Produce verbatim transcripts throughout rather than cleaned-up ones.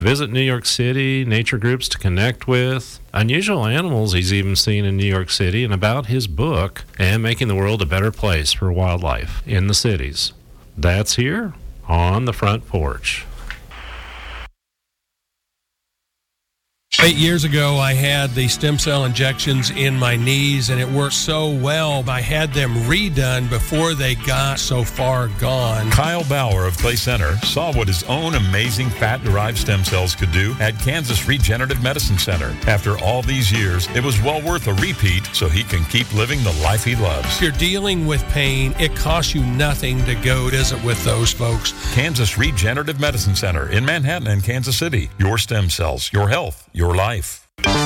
Visit New York City, nature groups to connect with, unusual animals he's even seen in New York City, and about his book, and making the world a better place for wildlife in the cities. That's here on the Front Porch. Eight years ago, I had the stem cell injections in my knees, and it worked so well. I had them redone before they got so far gone. Kyle Bauer of Clay Center saw what his own amazing fat-derived stem cells could do at Kansas Regenerative Medicine Center. After all these years, it was well worth a repeat so he can keep living the life he loves. If you're dealing with pain, it costs you nothing to go visit with those folks. Kansas Regenerative Medicine Center in Manhattan and Kansas City. Your stem cells, your health, your life.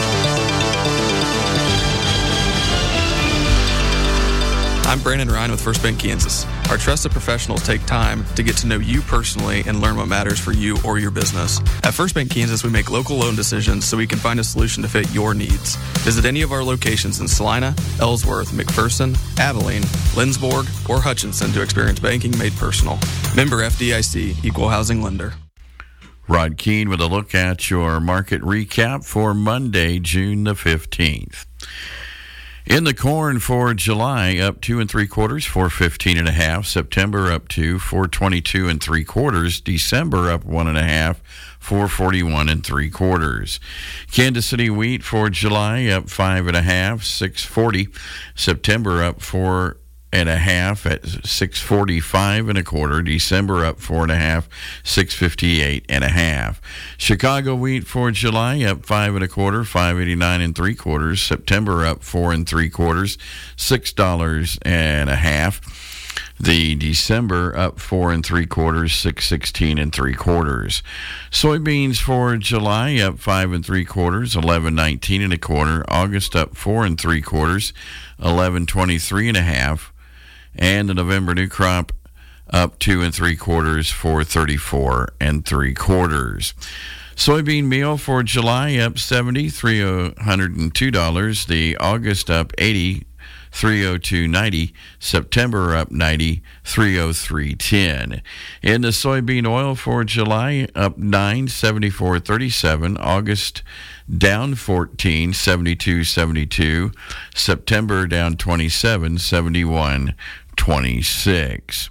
I'm Brandon Ryan with First Bank Kansas. Our trusted professionals take time to get to know you personally and learn what matters for you or your business. At First Bank Kansas, we make local loan decisions so we can find a solution to fit your needs. Visit any of our locations in Salina, Ellsworth, McPherson, Abilene, Lindsborg, or Hutchinson to experience banking made personal. Member F D I C, Equal Housing Lender. Rod Keene with a look at your market recap for Monday, June the fifteenth. In the corn for July, up two and three quarters, four fifteen and a half. September up to four twenty-two and three quarters. December up one and a half, four forty-one and three quarters. Kansas City wheat for July up five and a half, six forty. September up four and a half at six forty-five and a quarter. December up four and a half, six fifty-eight and a half. Chicago wheat for July up five and a quarter, five eighty-nine and three quarters. September up four and three quarters, six dollars and a half. The December up four and three quarters, six sixteen and three quarters. Soybeans for July up five and three quarters, eleven nineteen and a quarter. August up four and three quarters, eleven twenty-three and a half. And the November new crop up two and three quarters, four thirty-four and three quarters. Soybean meal for July up seventy, three hundred two dollars. The August up eighty, three oh two ninety. September up ninety, three oh three ten. In the soybean oil for July up nine, seventy-four thirty-seven. August down fourteen, seventy-two seventy-two. September down twenty-seven, seventy-one twenty-six.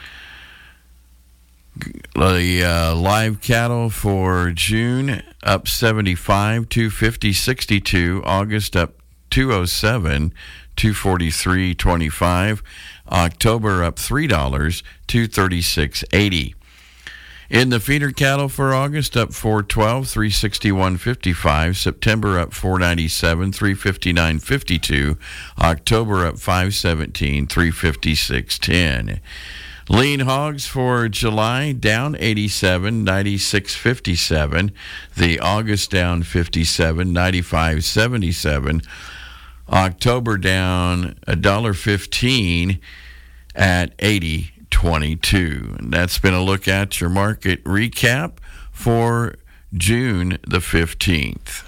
The uh, live cattle for June up seventy-five, two fifty sixty-two. August up two oh seven, two forty-three twenty-five. October up three dollars, two thirty-six eighty. In the feeder cattle for August, up four twelve, three sixty-one fifty-five. September up four ninety-seven, three fifty-nine fifty-two. October up five seventeen, three fifty-six ten. Lean hogs for July down eighty-seven, ninety-six fifty-seven. The August down fifty-seven, ninety-five seventy-seven. October down one dollar fifteen at eighty twenty-two. And that's been a look at your market recap for June the fifteenth.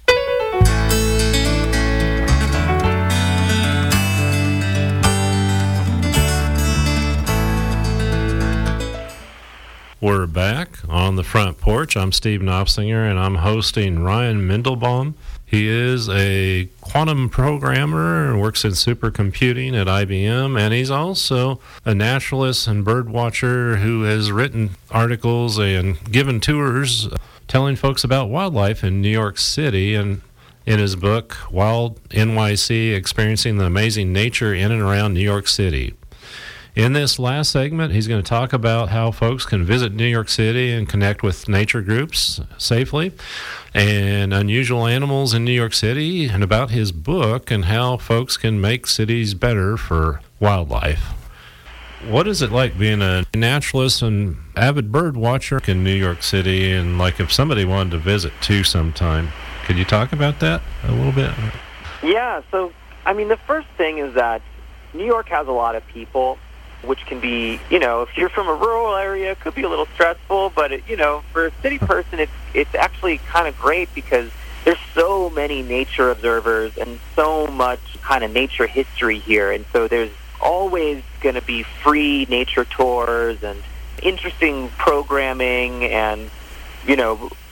We're back on the Front Porch. I'm Steve Knopfsinger, and I'm hosting Ryan Mendelbaum. He is a quantum programmer and works in supercomputing at I B M, and he's also a naturalist and bird watcher who has written articles and given tours telling folks about wildlife in New York City. And in his book, Wild N Y C, Experiencing the Amazing Nature in and Around New York City. In this last segment, he's going to talk about how folks can visit New York City and connect with nature groups safely, and unusual animals in New York City, and about his book and how folks can make cities better for wildlife. What is it like being a naturalist and avid bird watcher in New York City, and like if somebody wanted to visit too sometime? Could you talk about that a little bit? Yeah, so, I mean, the first thing is that New York has a lot of people, which can be, you know, if you're from a rural area, it could be a little stressful, but, it, you know, for a city person, it's it's actually kind of great because there's so many nature observers and so much kind of nature history here, and so there's always going to be free nature tours and interesting programming and, you know,